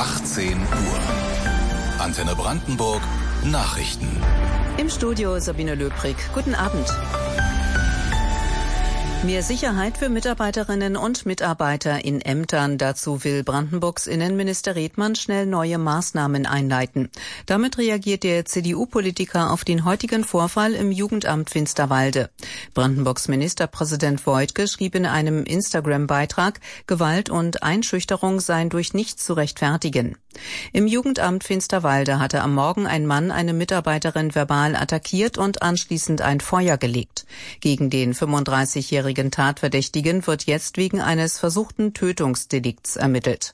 18 Uhr. Antenne Brandenburg, Nachrichten. Im Studio Sabine Löbrig. Guten Abend. Mehr Sicherheit für Mitarbeiterinnen und Mitarbeiter in Ämtern. Dazu will Brandenburgs Innenminister Redmann schnell neue Maßnahmen einleiten. Damit reagiert der CDU-Politiker auf den heutigen Vorfall im Jugendamt Finsterwalde. Brandenburgs Ministerpräsident Woidke schrieb in einem Instagram-Beitrag, Gewalt und Einschüchterung seien durch nichts zu rechtfertigen. Im Jugendamt Finsterwalde hatte am Morgen ein Mann eine Mitarbeiterin verbal attackiert und anschließend ein Feuer gelegt. Gegen den 35-jährigen Tatverdächtigen wird jetzt wegen eines versuchten Tötungsdelikts ermittelt.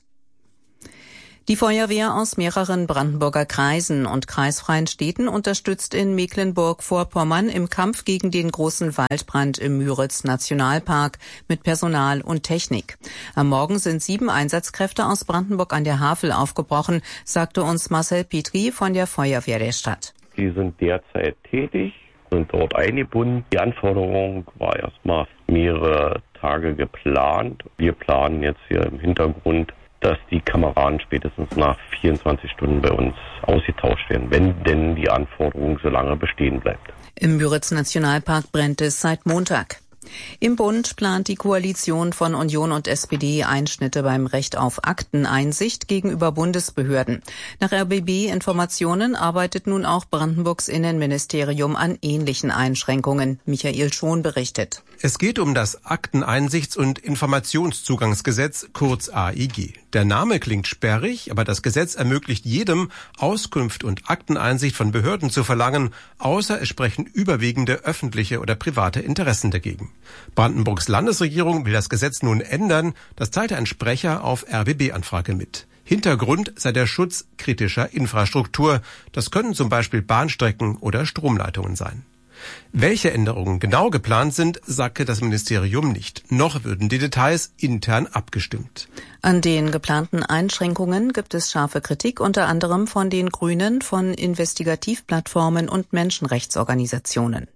Die Feuerwehr aus mehreren Brandenburger Kreisen und kreisfreien Städten unterstützt in Mecklenburg-Vorpommern im Kampf gegen den großen Waldbrand im Müritz-Nationalpark mit Personal und Technik. Am Morgen sind 7 Einsatzkräfte aus Brandenburg an der Havel aufgebrochen, sagte uns Marcel Petri von der Feuerwehr der Stadt. Die sind derzeit tätig, sind dort eingebunden. Die Anforderung war erstmal mehrere Tage geplant. Wir planen jetzt hier im Hintergrund, dass die Kameraden spätestens nach 24 Stunden bei uns ausgetauscht werden, wenn denn die Anforderung so lange bestehen bleibt. Im Müritz-Nationalpark brennt es seit Montag. Im Bund plant die Koalition von Union und SPD Einschnitte beim Recht auf Akteneinsicht gegenüber Bundesbehörden. Nach RBB-Informationen arbeitet nun auch Brandenburgs Innenministerium an ähnlichen Einschränkungen. Michael Schon berichtet. Es geht um das Akteneinsichts- und Informationszugangsgesetz, kurz AIG. Der Name klingt sperrig, aber das Gesetz ermöglicht jedem, Auskunft und Akteneinsicht von Behörden zu verlangen, außer es sprechen überwiegende öffentliche oder private Interessen dagegen. Brandenburgs Landesregierung will das Gesetz nun ändern, das teilte ein Sprecher auf RBB-Anfrage mit. Hintergrund sei der Schutz kritischer Infrastruktur. Das können zum Beispiel Bahnstrecken oder Stromleitungen sein. Welche Änderungen genau geplant sind, sagte das Ministerium nicht. Noch würden die Details intern abgestimmt. An den geplanten Einschränkungen gibt es scharfe Kritik, unter anderem von den Grünen, von Investigativplattformen und Menschenrechtsorganisationen.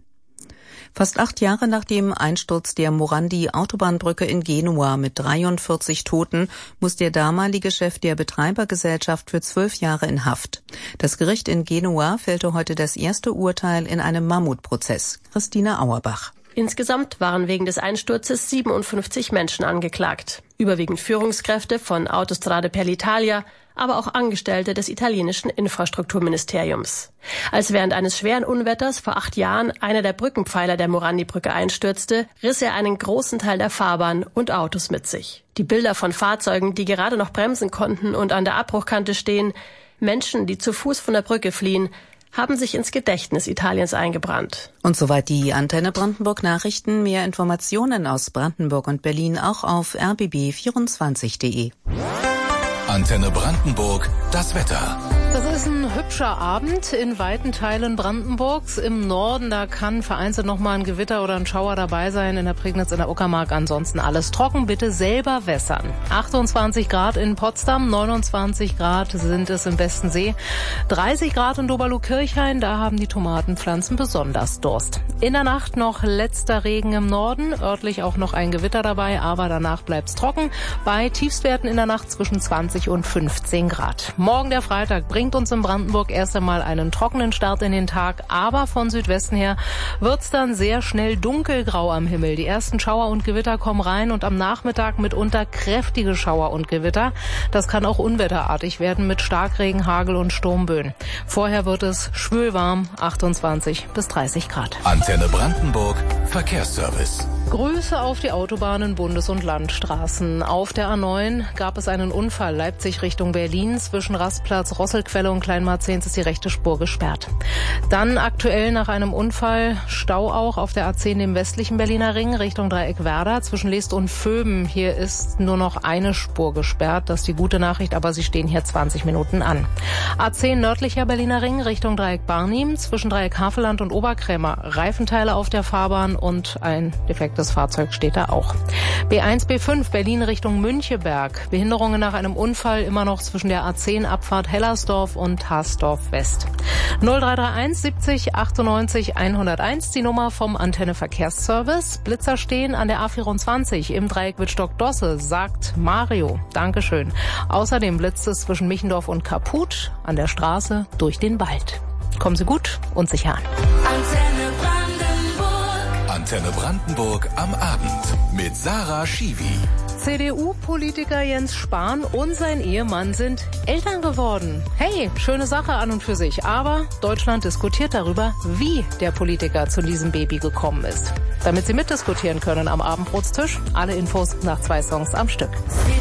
Fast 8 Jahre nach dem Einsturz der Morandi-Autobahnbrücke in Genua mit 43 Toten muss der damalige Chef der Betreibergesellschaft für 12 Jahre in Haft. Das Gericht in Genua fällte heute das erste Urteil in einem Mammutprozess. Christine Auerbach. Insgesamt waren wegen des Einsturzes 57 Menschen angeklagt. Überwiegend Führungskräfte von Autostrade per l'Italia, aber auch Angestellte des italienischen Infrastrukturministeriums. Als während eines schweren Unwetters vor 8 Jahren einer der Brückenpfeiler der Morandi-Brücke einstürzte, riss er einen großen Teil der Fahrbahn und Autos mit sich. Die Bilder von Fahrzeugen, die gerade noch bremsen konnten und an der Abbruchkante stehen, Menschen, die zu Fuß von der Brücke fliehen, haben sich ins Gedächtnis Italiens eingebrannt. Und soweit die Antenne Brandenburg Nachrichten. Mehr Informationen aus Brandenburg und Berlin auch auf rbb24.de. Antenne Brandenburg, das Wetter. Das ist ein hübscher Abend in weiten Teilen Brandenburgs. Im Norden, da kann vereinzelt noch mal ein Gewitter oder ein Schauer dabei sein. In der Prignitz, in der Uckermark ansonsten alles trocken. Bitte selber wässern. 28 Grad in Potsdam, 29 Grad sind es im Westensee, 30 Grad in Doberlo-Kirchhain. Da haben die Tomatenpflanzen besonders Durst. In der Nacht noch letzter Regen im Norden, örtlich auch noch ein Gewitter dabei, aber danach bleibt's trocken. Bei Tiefstwerten in der Nacht zwischen 20 und 15 Grad. Morgen der Freitag bringt uns in Brandenburg erst einmal einen trockenen Start in den Tag, aber von Südwesten her wird's dann sehr schnell dunkelgrau am Himmel. Die ersten Schauer und Gewitter kommen rein und am Nachmittag mitunter kräftige Schauer und Gewitter. Das kann auch unwetterartig werden mit Starkregen, Hagel und Sturmböen. Vorher wird es schwülwarm, 28 bis 30 Grad. Antenne Brandenburg, Verkehrsservice. Grüße auf die Autobahnen, Bundes- und Landstraßen. Auf der A9 gab es einen Unfall Leipzig Richtung Berlin. Zwischen Rastplatz Rosselquelle und Kleinmarzens ist die rechte Spur gesperrt. Dann aktuell nach einem Unfall Stau auch auf der A10 im westlichen Berliner Ring Richtung Dreieck Werder. Zwischen Leest und Vöben. Hier ist nur noch eine Spur gesperrt. Das ist die gute Nachricht, aber sie stehen hier 20 Minuten an. A10 nördlicher Berliner Ring Richtung Dreieck Barnim. Zwischen Dreieck Havelland und Oberkrämer. Reifenteile auf der Fahrbahn und ein defektes Fahrzeug steht da auch. B1, B5 Berlin Richtung Müncheberg. Behinderungen nach einem Unfall immer noch zwischen der A10 Abfahrt Hellersdorf Michendorf und Harsdorf West. 0331 70 98 101, die Nummer vom Antenne Verkehrsservice. Blitzer stehen an der A24 im Dreieck Wittstock-Dosse, sagt Mario. Dankeschön. Außerdem blitzt es zwischen Michendorf und Kaput an der Straße durch den Wald. Kommen Sie gut und sicher an. Antenne Brandenburg. Antenne Brandenburg am Abend mit Sarah Schiwi. CDU-Politiker Jens Spahn und sein Ehemann sind Eltern geworden. Hey, schöne Sache an und für sich. Aber Deutschland diskutiert darüber, wie der Politiker zu diesem Baby gekommen ist. Damit Sie mitdiskutieren können am Abendbrotstisch, alle Infos nach 2 Songs am Stück.